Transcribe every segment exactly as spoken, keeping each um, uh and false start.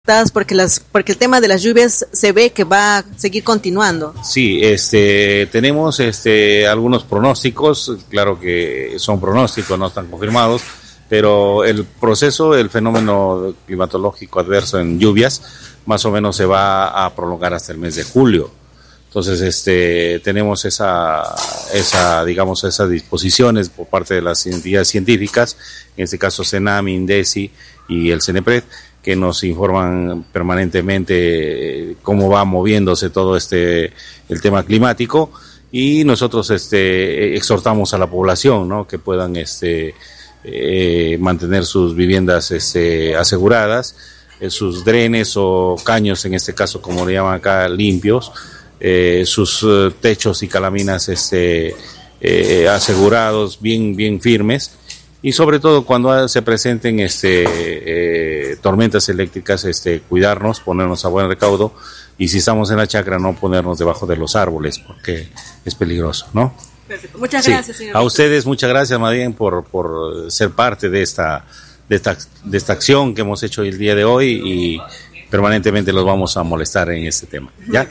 porque las porque el tema de las lluvias se ve que va a seguir continuando. Sí, este tenemos este algunos pronósticos, claro que son pronósticos, no están confirmados, pero el proceso, el fenómeno climatológico adverso en lluvias más o menos se va a prolongar hasta el mes de julio. Entonces, este tenemos esa esa digamos esas disposiciones por parte de las entidades científicas, en este caso CENAMI, INDECI y el CENEPRED, que nos informan permanentemente cómo va moviéndose todo este el tema climático, y nosotros este exhortamos a la población, ¿no?, que puedan este eh, mantener sus viviendas este aseguradas, eh, sus drenes o caños, en este caso como le llaman acá, limpios, eh, sus uh, techos y calaminas este eh, asegurados, bien bien firmes. Y sobre todo cuando se presenten este eh, tormentas eléctricas, este cuidarnos, ponernos a buen recaudo, y si estamos en la chacra, no ponernos debajo de los árboles porque es peligroso, ¿no? Perfecto. Muchas sí. gracias, señor. A ustedes muchas gracias, más bien, por por ser parte de esta de esta de esta acción que hemos hecho el día de hoy, y permanentemente los vamos a molestar en este tema. ¿Ya?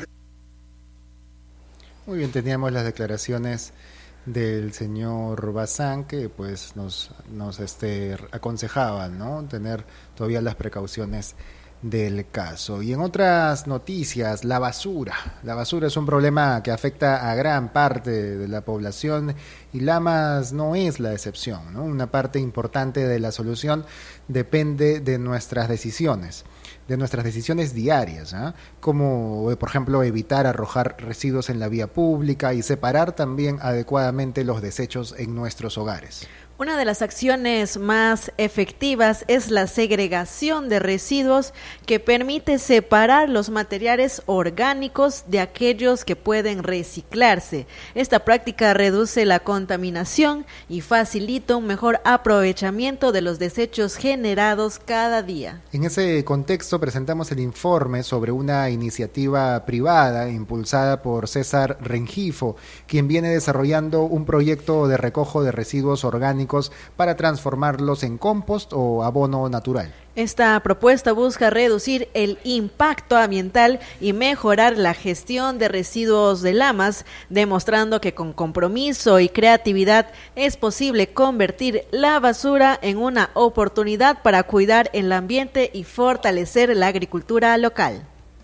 Muy bien, teníamos las declaraciones del señor Bazán, que pues nos nos este aconsejaba, ¿no?, tener todavía las precauciones del caso. Y en otras noticias, la basura. La basura es un problema que afecta a gran parte de la población, y Lamas no es la excepción, ¿no? Una parte importante de la solución depende de nuestras decisiones, de nuestras decisiones diarias, ¿eh? Como, por ejemplo, evitar arrojar residuos en la vía pública y separar también adecuadamente los desechos en nuestros hogares. Una de las acciones más efectivas es la segregación de residuos, que permite separar los materiales orgánicos de aquellos que pueden reciclarse. Esta práctica reduce la contaminación y facilita un mejor aprovechamiento de los desechos generados cada día. En ese contexto presentamos el informe sobre una iniciativa privada impulsada por César Rengifo, quien viene desarrollando un proyecto de recojo de residuos orgánicos para transformarlos en compost o abono natural. Esta propuesta busca reducir el impacto ambiental y mejorar la gestión de residuos de Lamas, demostrando que con compromiso y creatividad es posible convertir la basura en una oportunidad para cuidar el ambiente y fortalecer la agricultura local.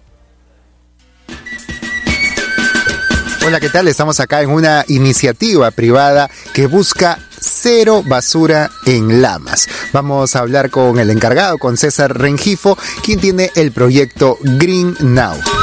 Hola, ¿qué tal? Estamos acá en una iniciativa privada que busca cero basura en Lamas. Vamos a hablar con el encargado, con César Rengifo, quien tiene el proyecto Green Now.